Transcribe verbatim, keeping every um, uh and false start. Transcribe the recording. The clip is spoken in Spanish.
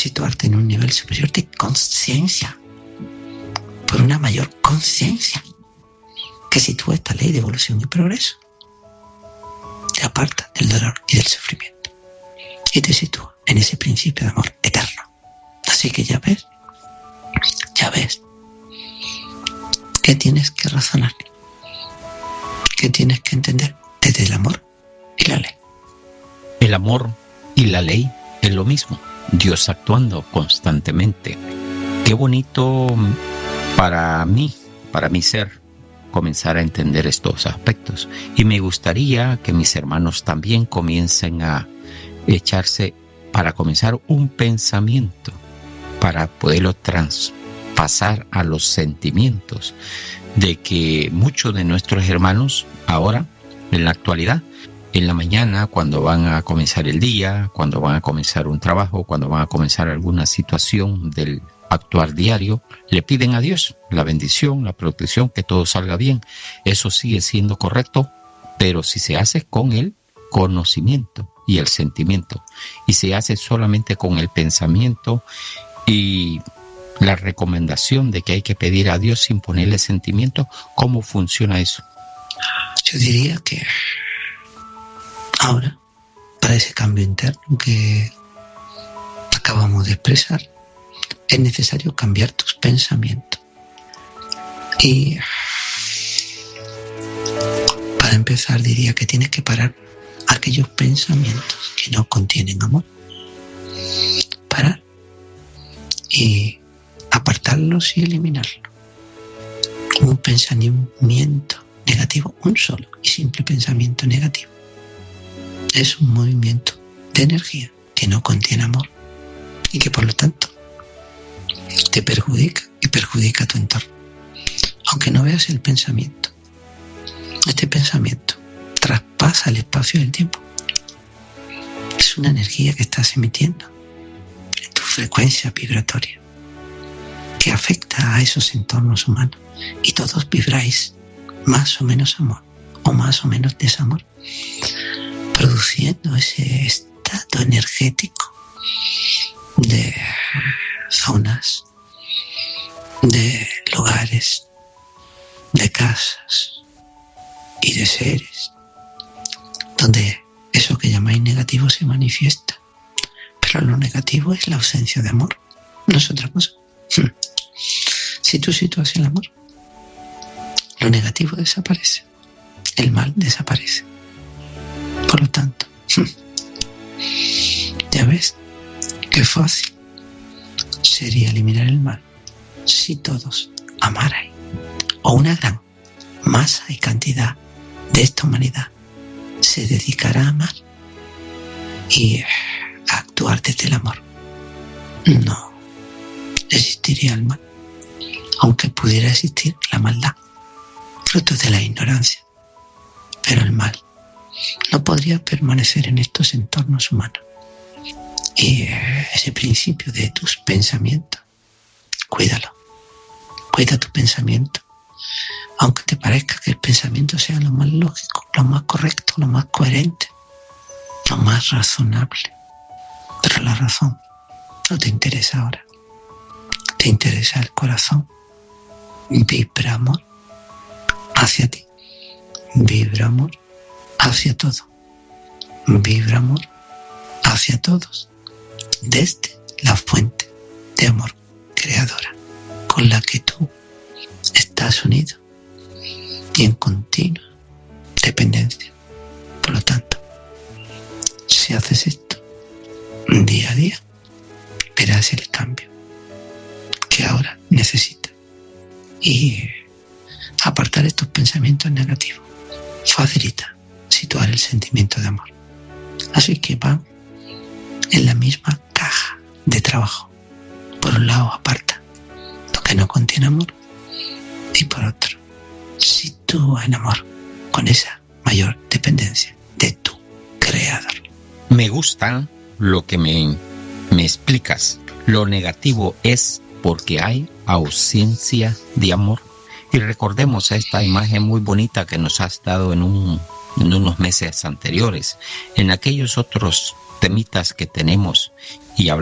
situarte en un nivel superior de conciencia, por una mayor conciencia que sitúa esta ley de evolución y progreso. Te aparta del dolor y del sufrimiento y te sitúa en ese principio de amor eterno. Así que ya ves, ya ves que tienes que razonar, que tienes que entender desde el amor y la ley. El amor y la ley es lo mismo, Dios actuando constantemente. Qué bonito para mí, para mi ser, comenzar a entender estos aspectos. Y me gustaría que mis hermanos también comiencen a echarse, para comenzar, un pensamiento, para poderlo traspasar a los sentimientos, de que muchos de nuestros hermanos ahora, en la actualidad, en la mañana, cuando van a comenzar el día, cuando van a comenzar un trabajo, cuando van a comenzar alguna situación del actuar diario, le piden a Dios la bendición, la protección, que todo salga bien. Eso sigue siendo correcto, pero si se hace con el conocimiento y el sentimiento, y se hace solamente con el pensamiento y la recomendación de que hay que pedir a Dios sin ponerle sentimiento, ¿cómo funciona eso? Yo diría que ahora, para ese cambio interno que acabamos de expresar, es necesario cambiar tus pensamientos. Y para empezar diría que tienes que parar aquellos pensamientos que no contienen amor. Parar y apartarlos y eliminarlos. Un pensamiento negativo, un solo y simple pensamiento negativo, es un movimiento de energía que no contiene amor y que por lo tanto te perjudica y perjudica a tu entorno. Aunque no veas el pensamiento, este pensamiento traspasa el espacio y el tiempo. Es una energía que estás emitiendo en tu frecuencia vibratoria que afecta a esos entornos humanos, y todos vibráis más o menos amor o más o menos desamor, produciendo ese estado energético de zonas, de lugares, de casas y de seres, donde eso que llamáis negativo se manifiesta. Pero lo negativo es la ausencia de amor, no es otra cosa. Si tú sitúas el amor, lo negativo desaparece, el mal desaparece. Por lo tanto, ya ves qué fácil sería eliminar el mal si todos amaran, o una gran masa y cantidad de esta humanidad se dedicará a amar y a actuar desde el amor. No existiría el mal, aunque pudiera existir la maldad, fruto de la ignorancia. Pero el mal no podría permanecer en estos entornos humanos. Y ese principio de tus pensamientos, cuídalo. Cuida tu pensamiento. Aunque te parezca que el pensamiento sea lo más lógico, lo más correcto, lo más coherente, lo más razonable. Pero la razón no te interesa ahora. Te interesa el corazón. Vibra amor hacia ti. Vibra amor hacia todo. Vibra amor hacia todos. Desde la fuente de amor creadora con la que tú estás unido y en continua dependencia. Por lo tanto, si haces esto día a día, verás el cambio que ahora necesitas. Y apartar estos pensamientos negativos facilita situar el sentimiento de amor. Así que van en la misma caja de trabajo. Por un lado, aparta lo que no contiene amor, y por otro, sitúa en amor con esa mayor dependencia de tu creador. Me gusta lo que me, me explicas. Lo negativo es porque hay ausencia de amor. Y recordemos esta imagen muy bonita que nos has dado en, un, en unos meses anteriores, en aquellos otros temitas que tenemos y hablamos.